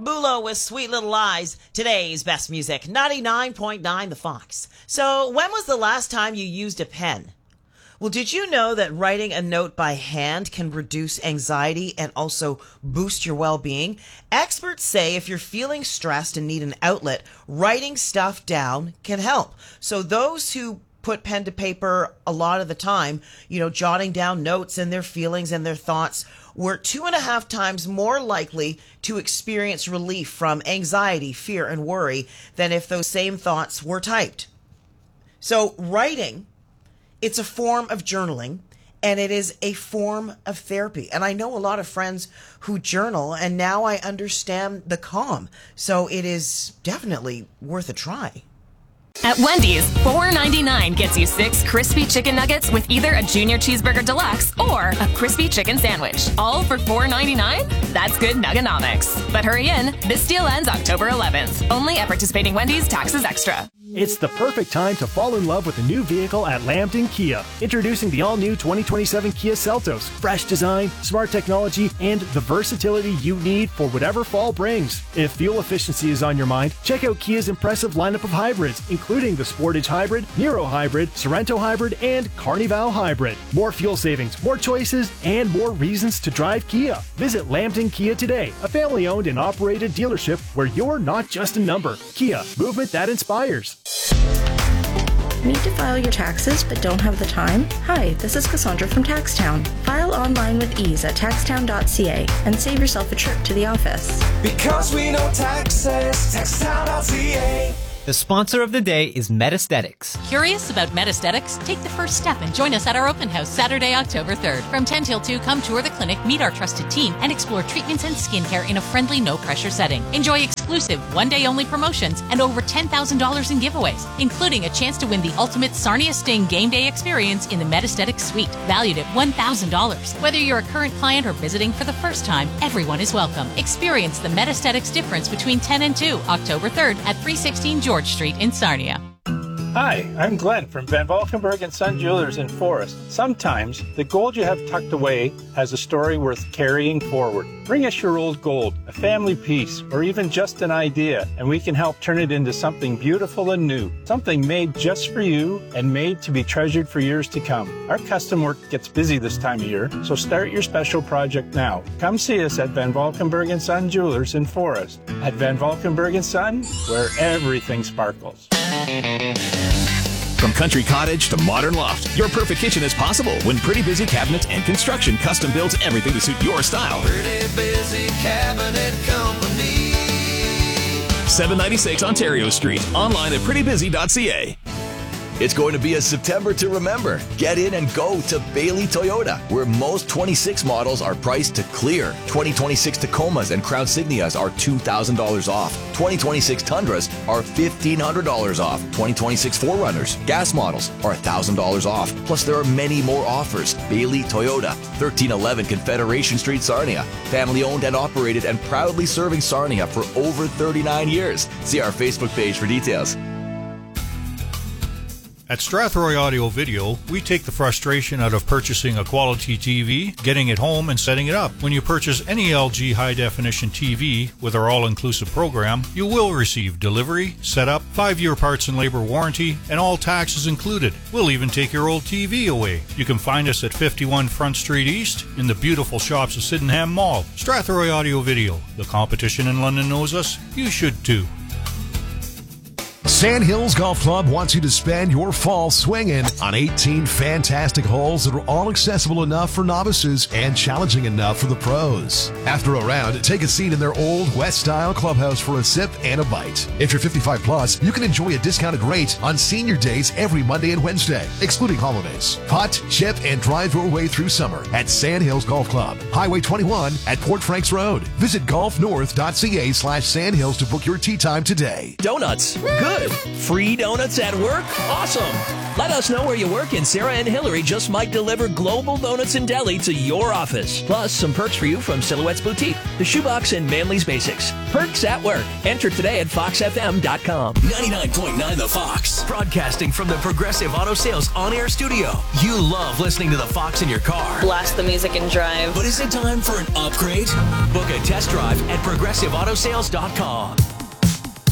Bulo with Sweet Little Lies, today's best music, 99.9 The Fox. So, when was the last time you used a pen? Well, did you know that writing a note by hand can reduce anxiety and also boost your well-being? Experts say if you're feeling stressed and need an outlet, writing stuff down can help. So those who put pen to paper a lot of the time, jotting down notes and their feelings and their thoughts, were 2.5 times more likely to experience relief from anxiety, fear, and worry than if those same thoughts were typed. So writing, it's a form of journaling, and it is a form of therapy. And I know a lot of friends who journal, and now I understand the calm. So it is definitely worth a try. At Wendy's, $4.99 gets you 6 crispy chicken nuggets with either a Junior Cheeseburger Deluxe or a crispy chicken sandwich. All for $4.99? That's good nuggonomics. But hurry in. This deal ends October 11th. Only at participating Wendy's, taxes extra. It's the perfect time to fall in love with a new vehicle at Lambton Kia. Introducing the all-new 2027 Kia Seltos. Fresh design, smart technology, and the versatility you need for whatever fall brings. If fuel efficiency is on your mind, check out Kia's impressive lineup of hybrids, including the Sportage Hybrid, Niro Hybrid, Sorento Hybrid, and Carnival Hybrid. More fuel savings, more choices, and more reasons to drive Kia. Visit Lambton Kia today, a family-owned and operated dealership where you're not just a number. Kia, movement that inspires. Need to file your taxes but don't have the time? Hi, this is Cassandra from TaxTown. File online with ease at taxtown.ca and save yourself a trip to the office. Because we know taxes, taxtown.ca. The sponsor of the day is Metaesthetics. Curious about Metaesthetics? Take the first step and join us at our open house Saturday, October 3rd. From 10 till 2, come tour the clinic, meet our trusted team, and explore treatments and skincare in a friendly, no-pressure setting. Enjoy exclusive, one-day-only promotions and over $10,000 in giveaways, including a chance to win the ultimate Sarnia Sting game day experience in the Metaesthetics suite, valued at $1,000. Whether you're a current client or visiting for the first time, everyone is welcome. Experience the Metaesthetics difference between 10 and 2, October 3rd at 316 George Street in Sarnia. Hi, I'm Glenn from Van Valkenburg & Son Jewelers in Forest. Sometimes the gold you have tucked away has a story worth carrying forward. Bring us your old gold, a family piece, or even just an idea, and we can help turn it into something beautiful and new. Something made just for you and made to be treasured for years to come. Our custom work gets busy this time of year, so start your special project now. Come see us at Van Valkenburg & Son Jewelers in Forest. At Van Valkenburg & Son, where everything sparkles. From country cottage to modern loft, your perfect kitchen is possible when Pretty Busy Cabinet and Construction custom builds everything to suit your style. Pretty Busy Cabinet Company. 796 Ontario Street. Online at prettybusy.ca. It's going to be a September to remember. Get in and go to Bailey Toyota, where most 26 models are priced to clear. 2026 Tacomas and Crown Signias are $2,000 off. 2026 Tundras are $1,500 off. 2026 4Runners, gas models are $1,000 off. Plus, there are many more offers. Bailey Toyota, 1311 Confederation Street, Sarnia. Family owned and operated and proudly serving Sarnia for over 39 years. See our Facebook page for details. At Strathroy Audio Video, we take the frustration out of purchasing a quality TV, getting it home, and setting it up. When you purchase any LG high-definition TV with our all-inclusive program, you will receive delivery, setup, 5-year parts and labor warranty, and all taxes included. We'll even take your old TV away. You can find us at 51 Front Street East in the beautiful shops of Sydenham Mall. Strathroy Audio Video. The competition in London knows us. You should too. Sandhills Golf Club wants you to spend your fall swinging on 18 fantastic holes that are all accessible enough for novices and challenging enough for the pros. After a round, take a seat in their old West-style clubhouse for a sip and a bite. If you're 55 plus, you can enjoy a discounted rate on senior days every Monday and Wednesday, excluding holidays. Putt, chip, and drive your way through summer at Sandhills Golf Club, Highway 21 at Port Franks Road. Visit golfnorth.ca/Sandhills to book your tee time today. Donuts. Good. Free donuts at work? Awesome! Let us know where you work and Sarah and Hillary just might deliver Global Donuts and Deli to your office. Plus, some perks for you from Silhouette's Boutique, The Shoebox, and Manly's Basics. Perks at work. Enter today at foxfm.com. 99.9 The Fox. Broadcasting from the Progressive Auto Sales on-air studio. You love listening to The Fox in your car. Blast the music and drive. But is it time for an upgrade? Book a test drive at ProgressiveAutoSales.com.